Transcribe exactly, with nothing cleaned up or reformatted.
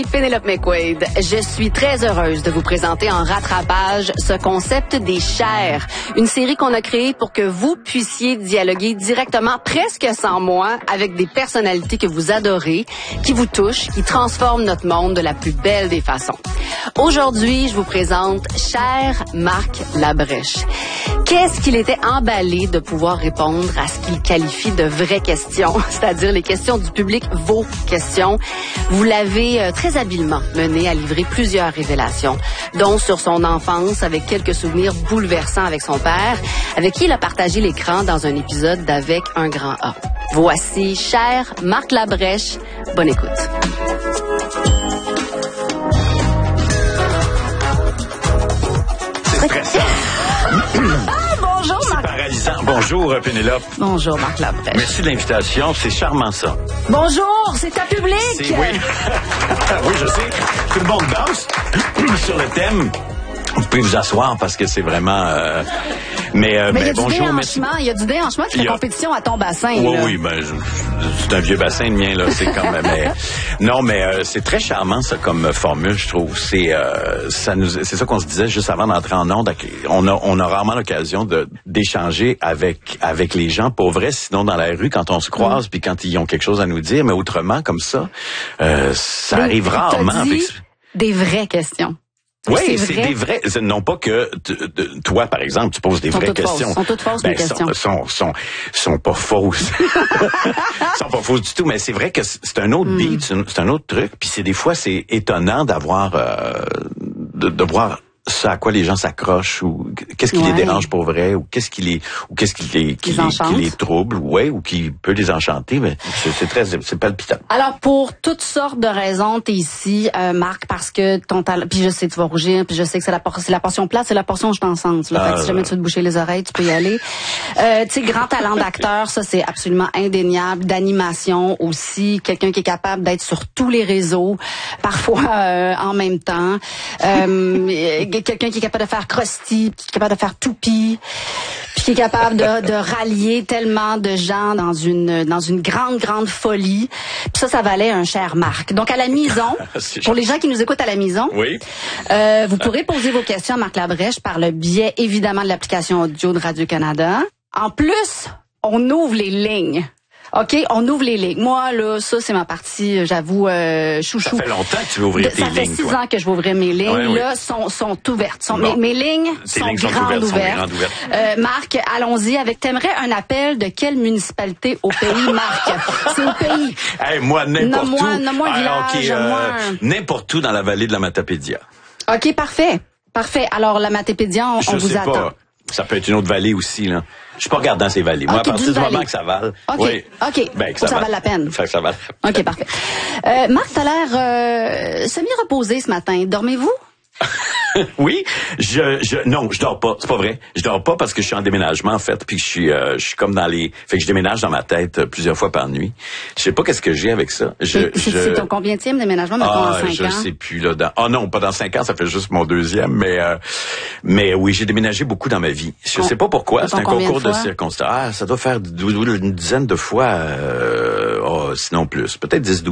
Pénélope McQuaid, je suis très heureuse de vous présenter en rattrapage ce concept des chairs, une série qu'on a créée pour que vous puissiez dialoguer directement, presque sans moi, avec des personnalités que vous adorez, qui vous touchent, qui transforment notre monde de la plus belle des façons. Aujourd'hui, je vous présente cher Marc Labrèche. Qu'est-ce qu'il était emballé de pouvoir répondre à ce qu'il qualifie de vraies questions, c'est-à-dire les questions du public, vos questions. Vous l'avez euh, très habilement mené à livrer plusieurs révélations, dont sur son enfance avec quelques souvenirs bouleversants avec son père, avec qui il a partagé l'écran dans un épisode d'Avec un grand A. Voici cher Marc Labrèche. Bonne écoute. C'est stressant. Ah, bonjour Marc. Paralysant. Bonjour Pénélope. Bonjour Marc Labrèche. Merci de l'invitation, c'est charmant ça. Bonjour, c'est ta public. C'est, oui. Oui, je sais. Tout le monde danse sur le thème. Vous pouvez vous asseoir parce que c'est vraiment... Euh... Mais, euh, mais il y a ben, du bonjour, déhanchement, il y a du déhanchement qui fait a... compétition à ton bassin. Oui, là. oui, ben, je, c'est un vieux bassin le mien, là, c'est comme, mais, non, mais, euh, c'est très charmant, ça, comme formule, je trouve. C'est, euh, ça nous, c'est ça qu'on se disait juste avant d'entrer en onde. On a, on a rarement l'occasion de, d'échanger avec, avec les gens, pour vrai, sinon dans la rue, quand on se croise, puis mm. quand ils ont quelque chose à nous dire, mais autrement, comme ça, euh, ça mais arrive rarement. T'as dit avec... des vraies questions. Oui, c'est, c'est des vrais. Non pas que t- t- toi, par exemple, tu poses des sont vraies questions. Fausses. Sont toutes fausses, mes ben, questions. Sont, sont, sont, sont pas fausses. sont pas fausses du tout. Mais c'est vrai que c'est un autre mm. beat, c'est un, c'est un autre truc. Puis c'est des fois, c'est étonnant d'avoir, euh, de, de voir ce à quoi les gens s'accrochent, ou qu'est-ce qui ouais. les dérange pour vrai, ou qu'est-ce qui les, ou qu'est-ce qui les, qui, les, qui les trouble, ouais, ou qui peut les enchanter. Mais c'est, c'est très, c'est palpitant. Alors pour toutes sortes de raisons, t'es ici, euh, Marc, parce que ton talent, puis je sais tu vas rougir, puis je sais que c'est la, por- c'est la portion plate, c'est la portion je t'en sens. Là, ah, fait que si jamais tu veux te boucher les oreilles, tu peux y aller. Euh, tu sais, grand talent d'acteur, ça c'est absolument indéniable. D'animation aussi, quelqu'un qui est capable d'être sur tous les réseaux, parfois euh, en même temps. Euh, quelqu'un qui est capable de faire Krusty, qui est capable de faire Toupie, puis qui est capable de, de rallier tellement de gens dans une dans une grande, grande folie. Puis ça, ça valait un cher Marc. Donc, à la maison, pour les gens qui nous écoutent à la maison, oui. euh, vous pourrez poser vos questions à Marc Labrèche par le biais, évidemment, de l'application audio de Radio-Canada. En plus, on ouvre les lignes. OK, on ouvre les lignes. Moi, là, ça, c'est ma partie, j'avoue, euh, chouchou. Ça fait longtemps que tu veux ouvrir de, tes ça lignes, fait six toi. ans que je vais ouvrir mes lignes. Ouais, là, oui. sont, sont ouvertes. Sont, bon. mes, mes lignes tes sont, lignes sont grandes ouvertes. ouvertes. Sont grandes ouvertes. Euh, Marc, allons-y avec, t'aimerais un appel de quelle municipalité au pays, Marc? C'est au pays. Hey, moi, n'importe nomme-moi, où. Nomme-moi un ah, village, okay, euh, moi un... N'importe où dans la vallée de la Matapédia. OK, parfait. Parfait. Alors, la Matapédia, on, on vous attend. Pas. Ça peut être une autre vallée aussi, là. Je suis pas regardant ces vallées. Moi, okay, à partir du moment que ça vale. OK. Oui, OK. Ben, que ça, ça vale la peine. Fait que ça vale. OK, parfait. Euh, Marc, t'as l'air euh, semi-reposé ce matin. Dormez-vous? Oui, je, je, non, je dors pas. C'est pas vrai. Je dors pas parce que je suis en déménagement, en fait, puis je suis, euh, je suis comme dans les, fait que je déménage dans ma tête euh, plusieurs fois par nuit. Je sais pas qu'est-ce que j'ai avec ça. Je, c'est, je... c'est ton combienième déménagement, mettons, ah, dans cinq je ans? Je sais plus, là. Dans... Ah non, pas dans cinq ans, ça fait juste mon deuxième, mais, euh, mais oui, j'ai déménagé beaucoup dans ma vie. Je Con... sais pas pourquoi, c'est un concours de, de circonstances. Ah, ça doit faire une dizaine de fois, euh, oh, sinon plus. Peut-être dix, douze.